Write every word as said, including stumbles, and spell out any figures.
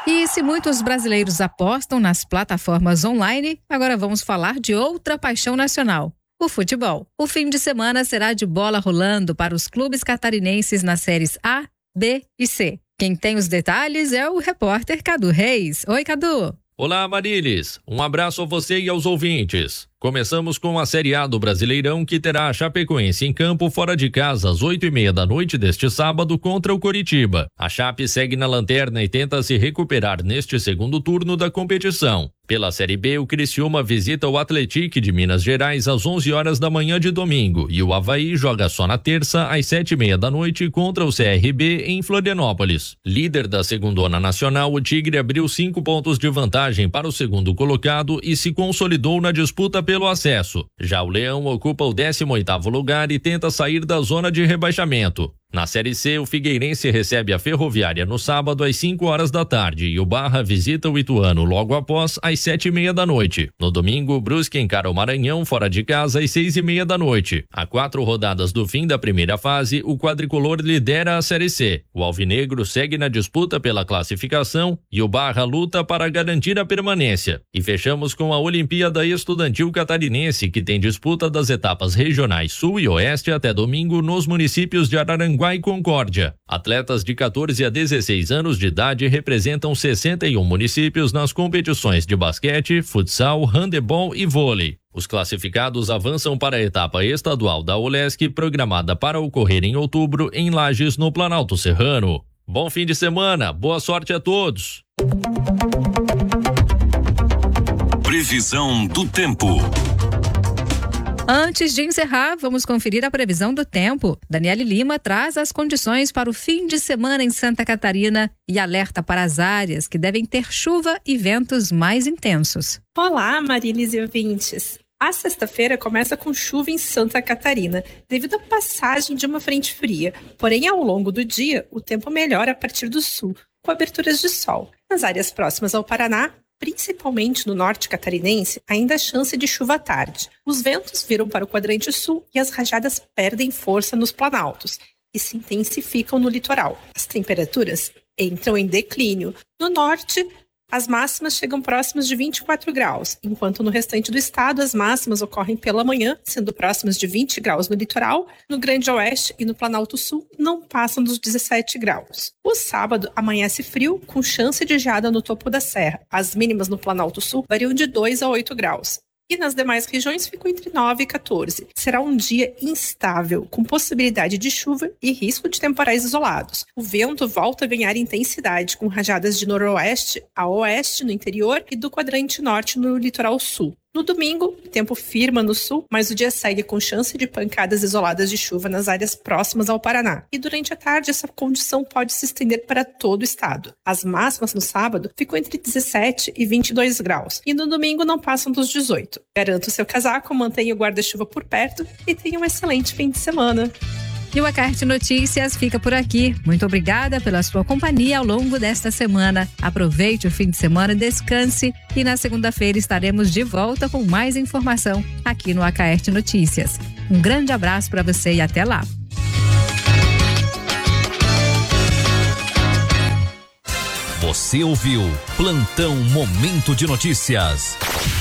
E se muitos brasileiros apostam nas plataformas online, agora vamos falar de outra paixão nacional: o futebol. O fim de semana será de bola rolando para os clubes catarinenses nas séries A, B e C. Quem tem os detalhes é o repórter Cadu Reis. Oi, Cadu! Olá, Marilis. Um abraço a você e aos ouvintes. Começamos com a Série A do Brasileirão, que terá a Chapecoense em campo fora de casa às oito e meia da noite deste sábado contra o Coritiba. A Chape segue na lanterna e tenta se recuperar neste segundo turno da competição. Pela Série B, o Criciúma visita o Atlético de Minas Gerais às onze horas da manhã de domingo e o Avaí joga só na terça às sete e meia da noite contra o C R B em Florianópolis. Líder da Segundona Nacional, o Tigre abriu cinco pontos de vantagem para o segundo colocado e se consolidou na disputa pelo acesso. Já o Leão ocupa o décimo oitavo lugar e tenta sair da zona de rebaixamento. Na Série C, o Figueirense recebe a Ferroviária no sábado às cinco horas da tarde e o Barra visita o Ituano logo após às sete e meia da noite. No domingo, o Brusque encara o Maranhão fora de casa às seis e meia da noite. A quatro rodadas do fim da primeira fase, o quadricolor lidera a Série C. O Alvinegro segue na disputa pela classificação e o Barra luta para garantir a permanência. E fechamos com a Olimpíada Estudantil Catarinense, que tem disputa das etapas regionais Sul e Oeste até domingo nos municípios de Araranguá e Concórdia. Atletas de quatorze a dezesseis anos de idade representam sessenta e um municípios nas competições de basquete, futsal, handebol e vôlei. Os classificados avançam para a etapa estadual da Olesc, programada para ocorrer em outubro em Lages, no Planalto Serrano. Bom fim de semana, boa sorte a todos. Previsão do tempo. Antes de encerrar, vamos conferir a previsão do tempo. Daniele Lima traz as condições para o fim de semana em Santa Catarina e alerta para as áreas que devem ter chuva e ventos mais intensos. Olá, Marilis e ouvintes. A sexta-feira começa com chuva em Santa Catarina, devido à passagem de uma frente fria. Porém, ao longo do dia, o tempo melhora a partir do sul, com aberturas de sol. Nas áreas próximas ao Paraná, principalmente no norte catarinense, ainda há chance de chuva à tarde. Os ventos viram para o quadrante sul e as rajadas perdem força nos planaltos e se intensificam no litoral. As temperaturas entram em declínio. No norte, as máximas chegam próximas de vinte e quatro graus, enquanto no restante do estado as máximas ocorrem pela manhã, sendo próximas de vinte graus no litoral, no Grande Oeste e no Planalto Sul não passam dos dezessete graus. O sábado amanhece frio, com chance de geada no topo da serra. As mínimas no Planalto Sul variam de dois a oito graus. E nas demais regiões ficam entre nove e quatorze. Será um dia instável, com possibilidade de chuva e risco de temporais isolados. O vento volta a ganhar intensidade, com rajadas de noroeste a oeste no interior e do quadrante norte no litoral sul. No domingo, o tempo firma no sul, mas o dia segue com chance de pancadas isoladas de chuva nas áreas próximas ao Paraná. E durante a tarde, essa condição pode se estender para todo o estado. As máximas no sábado ficam entre dezessete e vinte e dois graus, e no domingo não passam dos dezoito. Garanta o seu casaco, mantenha o guarda-chuva por perto e tenha um excelente fim de semana. E o Acarte Notícias fica por aqui. Muito obrigada pela sua companhia ao longo desta semana. Aproveite o fim de semana, descanse e na segunda-feira estaremos de volta com mais informação aqui no Acarte Notícias. Um grande abraço para você e até lá. Você ouviu Plantão Momento de Notícias.